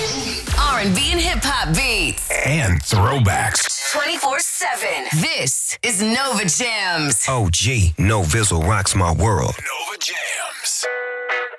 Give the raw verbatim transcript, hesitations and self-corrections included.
R and B and hip hop beats. And throwbacks. twenty-four seven. This is Nova Jams. O G, No Vizzle rocks my world. Nova Jams.